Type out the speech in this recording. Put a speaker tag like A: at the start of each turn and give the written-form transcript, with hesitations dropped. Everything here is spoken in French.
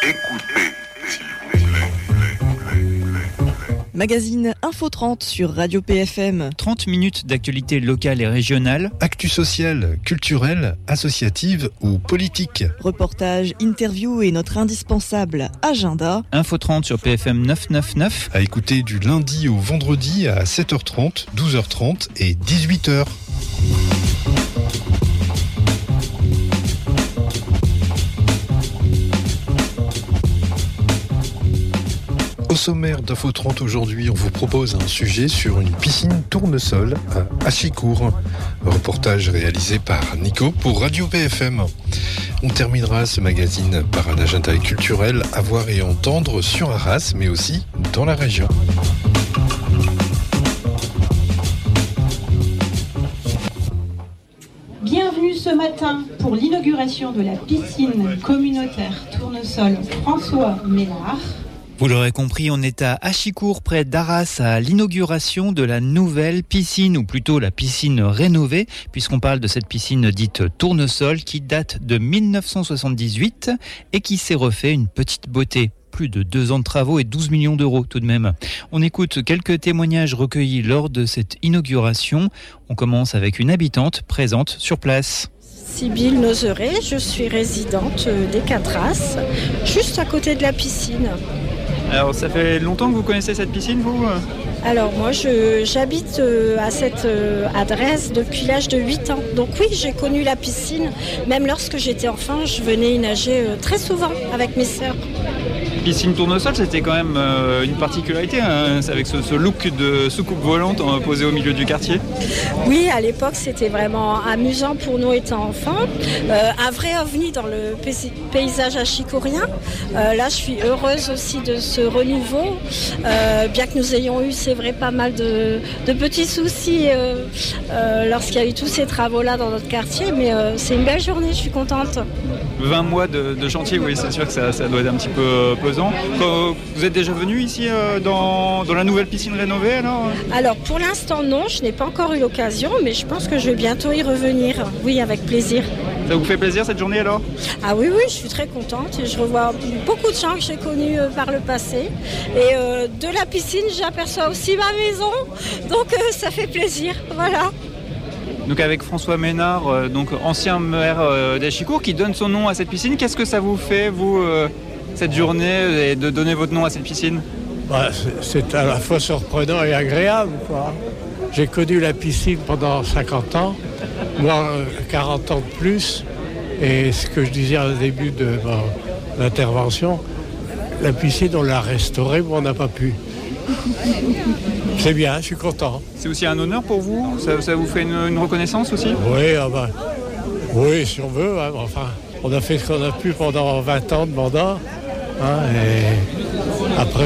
A: Écoutez, s'il vous plaît.
B: Magazine Info 30 sur Radio PFM.
C: 30 minutes d'actualité locale et régionale.
D: Actu sociale, culturelle, associative ou politique.
B: Reportage, interview et notre indispensable agenda.
C: Info 30 sur PFM 999.
D: À écouter du lundi au vendredi à 7h30, 12h30 et 18h. Au sommaire d'Info 30 aujourd'hui, on vous propose un sujet sur une piscine tournesol à Achicourt. Reportage réalisé par Nico pour Radio PFM. On terminera ce magazine par un agenda culturel à voir et entendre sur Arras, mais aussi dans la région.
E: Bienvenue ce matin pour l'inauguration de la piscine communautaire Tournesol François Ménard.
C: Vous l'aurez compris, on est à Achicourt, près d'Arras, à l'inauguration de la nouvelle piscine, ou plutôt la piscine rénovée, puisqu'on parle de cette piscine dite Tournesol, qui date de 1978 et qui s'est refait une petite beauté. Plus de 2 ans de travaux et 12 millions d'euros tout de même. On écoute quelques témoignages recueillis lors de cette inauguration. On commence avec une habitante présente sur place.
F: Sybille Nozeret, je suis résidente des Catras, juste à côté de la piscine.
C: Alors, ça fait longtemps que vous connaissez cette piscine, vous ?
F: Alors moi, j'habite à cette adresse depuis l'âge de 8 ans. Donc oui, j'ai connu la piscine. Même lorsque j'étais enfant, je venais y nager très souvent avec mes sœurs.
C: Piscine Tournesol, c'était quand même une particularité, hein, avec ce look de soucoupe volante posée au milieu du quartier.
F: Oui, à l'époque, c'était vraiment amusant pour nous étant enfants. Un vrai ovni dans le paysage achicourien. Là, je suis heureuse aussi de ce renouveau. Bien que nous ayons eu, c'est vrai, pas mal de petits soucis lorsqu'il y a eu tous ces travaux-là dans notre quartier. Mais c'est une belle journée, je suis contente.
C: 20 mois de chantier, oui, c'est sûr que ça doit être un petit peu pesant. Vous êtes déjà venu ici dans la nouvelle piscine rénovée alors ?
F: Alors pour l'instant non, je n'ai pas encore eu l'occasion, mais je pense que je vais bientôt y revenir. Oui, avec plaisir.
C: Ça vous fait plaisir cette journée alors ?
F: Ah oui, je suis très contente et je revois beaucoup de gens que j'ai connus par le passé. Et de la piscine, j'aperçois aussi ma maison, donc ça fait plaisir, voilà.
C: Donc avec François Ménard, donc ancien maire d'Achicourt, qui donne son nom à cette piscine, qu'est-ce que ça vous fait, vous, cette journée, et de donner votre nom à cette piscine ?
G: C'est à la fois surprenant et agréable, quoi. J'ai connu la piscine pendant 50 ans, voire 40 ans de plus. Et ce que je disais au début de mon intervention, la piscine, on l'a restaurée, mais on n'a pas pu. C'est bien, je suis content.
C: C'est aussi un honneur pour vous ? Ça vous fait une reconnaissance aussi ?
G: Oui, si on veut. Hein, enfin, on a fait ce qu'on a pu pendant 20 ans de mandat. Hein, et après,